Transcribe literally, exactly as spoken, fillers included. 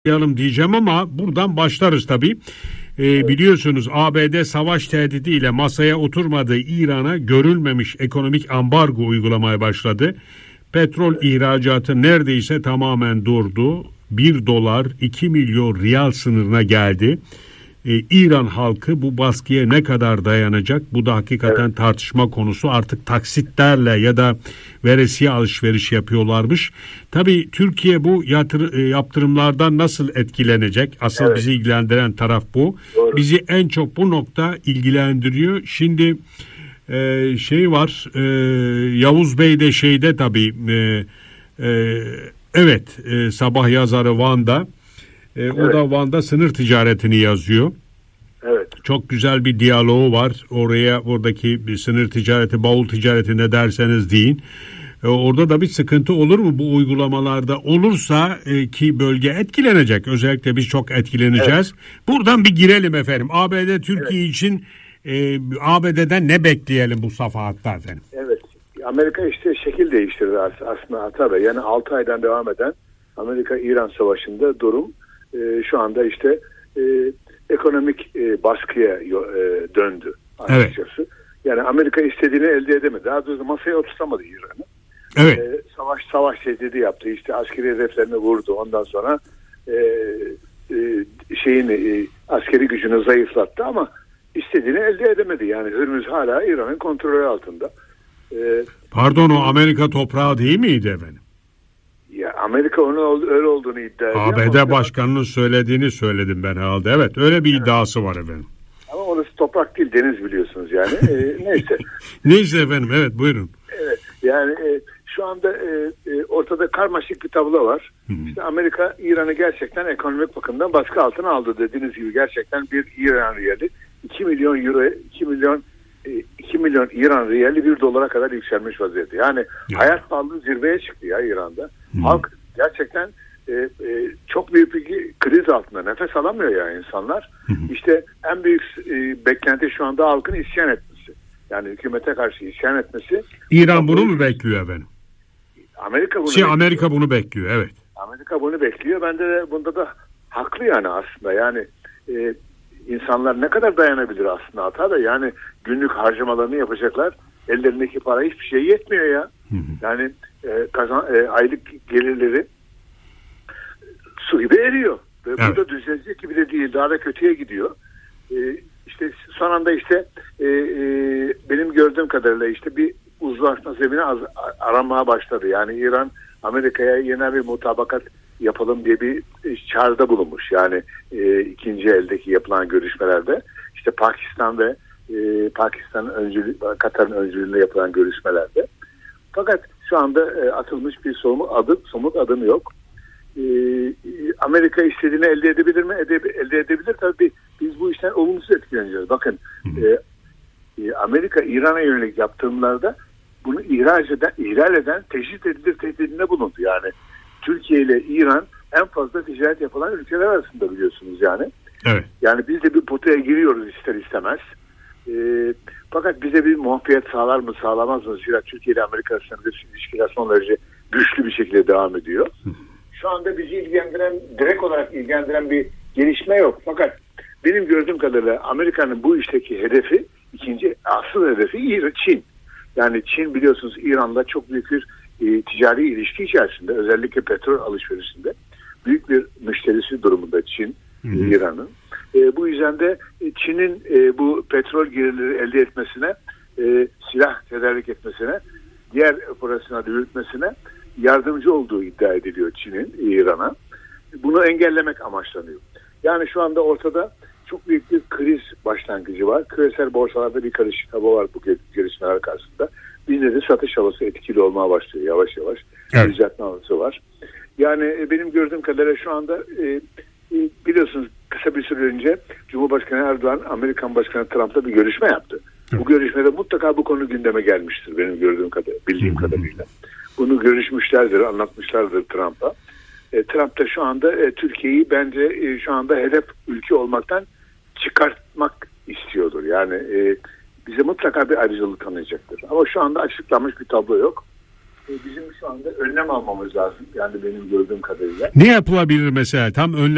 Yapalım diyeceğim ama buradan başlarız tabii. Ee, evet. Biliyorsunuz A B D savaş tehdidiyle masaya oturmadığı İran'a görülmemiş ekonomik ambargo uygulamaya başladı. Petrol ihracatı neredeyse tamamen durdu. bir dolar iki milyon riyal sınırına geldi. Ee, İran halkı bu baskıya ne kadar dayanacak? Bu da hakikaten evet. tartışma konusu. Artık taksitlerle ya da veresiye alışveriş yapıyorlarmış. Tabii Türkiye bu yatır, yaptırımlardan nasıl etkilenecek? Asıl evet. bizi ilgilendiren taraf bu. Doğru. Bizi en çok bu nokta ilgilendiriyor. Şimdi e, şey var, e, Yavuz Bey de şeyde tabii, e, e, evet e, sabah yazarı Van'da. E, evet. O da Van'da sınır ticaretini yazıyor. Evet. Çok güzel bir diyaloğu var. Oraya oradaki bir sınır ticareti, bavul ticareti ne derseniz deyin. E, orada da bir sıkıntı olur mu bu uygulamalarda? Olursa e, ki bölge etkilenecek. Özellikle biz çok etkileneceğiz. Evet. Buradan bir girelim efendim. A B D Türkiye evet. için e, A B D'den ne bekleyelim bu safhatta efendim? Evet. Amerika işte şekil değiştirdi aslında Ata Bey. Yani altı aydan devam eden Amerika-İran savaşında durum e, şu anda işte e, ekonomik e, baskıya e, döndü açıkçası. Evet. Yani Amerika istediğini elde edemedi. Daha doğrusu masaya oturtamadı İran'ı. Evet. E, savaş savaş tehdidi yaptı. İşte askeri hedeflerini vurdu. Ondan sonra e, e, şeyini e, askeri gücünü zayıflattı ama istediğini elde edemedi. Yani Hürmüz hala İran'ın kontrolü altında. E, Pardon o Amerika toprağı değil miydi efendim? Ya Amerika onun öyle olduğunu iddia ediyor. A B D başkanının söylediğini söyledim ben herhalde. Evet öyle bir evet. iddiası var efendim. Ama orası toprak değil, deniz biliyorsunuz yani. ee, neyse. Neyse efendim, evet buyurun. Evet yani e, şu anda e, e, ortada karmaşık bir tablo var. Hı-hı. İşte Amerika İran'ı gerçekten ekonomik bakımdan baskı altına aldı dediğiniz gibi. Gerçekten bir İran riyali iki milyon euro, iki milyon iki milyon İran riyali bir dolara kadar yükselmiş vaziyette. Yani ya. hayat pahalılığı zirveye çıktı ya İran'da. Hmm. Halk gerçekten e, e, çok büyük bir kriz altında. Nefes alamıyor ya insanlar. Hmm. İşte en büyük e, beklenti şu anda halkın isyan etmesi. Yani hükümete karşı isyan etmesi. İran bunu mu bekliyor efendim? Amerika bunu şey, bekliyor. Amerika bunu bekliyor evet. Amerika bunu bekliyor. Ben de bunda da haklı yani aslında. Yani e, İnsanlar ne kadar dayanabilir aslında hata da yani günlük harcamalarını yapacaklar. Ellerindeki para hiçbir şey yetmiyor ya. Hı hı. Yani e, kazan, e, aylık gelirleri su gibi eriyor. Ve evet. bu da düzelecek gibi de değil. Daha da kötüye gidiyor. E, işte son anda işte e, e, benim gördüğüm kadarıyla işte bir uzlaşma zemini az, aranmaya başladı. Yani İran Amerika'ya yeni bir mutabakat yapalım diye bir çağrıda bulunmuş. Yani e, ikinci eldeki yapılan görüşmelerde işte Pakistan ve e, Pakistan öncülü, Katar'ın öncülüğünde yapılan görüşmelerde. Fakat şu anda e, atılmış bir somut adım, somut adım yok. E, Amerika istediğini elde edebilir mi? Ede, elde edebilir. Tabii biz bu işten olumsuz etkileneceğiz. Bakın e, e, Amerika İran'a yönelik yaptırımlarda bunu ihraç eden, ihlal eden teşhis edilir tehdidinde bulundu. Yani Türkiye ile İran en fazla ticaret yapılan ülkeler arasında biliyorsunuz yani. Evet. Yani biz de bir potaya giriyoruz ister istemez. E, fakat bize bir muafiyet sağlar mı sağlamaz mı? Zira Türkiye ile Amerika arasında ilişkiler son derece güçlü bir şekilde devam ediyor. Şu anda bizi ilgilendiren, direkt olarak ilgilendiren bir gelişme yok. Fakat benim gördüğüm kadarıyla Amerika'nın bu işteki hedefi, ikinci asıl hedefi Çin. Yani Çin biliyorsunuz İran'la çok büyük bir e, ticari ilişki içerisinde, özellikle petrol alışverişinde büyük bir müşterisi durumunda Çin, e, İran'ın. E, bu yüzden de Çin'in e, bu petrol gelirleri elde etmesine, e, silah tedarik etmesine, diğer operasyona yürütmesine yardımcı olduğu iddia ediliyor Çin'in İran'a. Bunu engellemek amaçlanıyor. Yani şu anda ortada çok büyük bir kriz başlangıcı var. Küresel borsalarda bir karışık hava var bu gelişmeler karşısında. Bizde de satış havası etkili olmaya başlıyor yavaş yavaş. Evet. Düzeltme havası var. Yani benim gördüğüm kadarıyla şu anda e, e, biliyorsunuz kısa bir süre önce Cumhurbaşkanı Erdoğan Amerikan Başkanı Trump'la bir görüşme yaptı. Evet. Bu görüşmede mutlaka bu konu gündeme gelmiştir benim gördüğüm kadarıyla, bildiğim Hı-hı. kadarıyla. Bunu görüşmüşlerdir, anlatmışlardır Trump'a. E, Trump da şu anda e, Türkiye'yi bence e, şu anda hedef ülke olmaktan çıkartmak istiyordur. Yani e, bize mutlaka bir ayrıcalık tanıyacaktır. Ama şu anda açıklanmış bir tablo yok. E, bizim şu anda önlem almamız lazım. Yani benim gördüğüm kadarıyla. Ne yapılabilir mesela? Tam önlem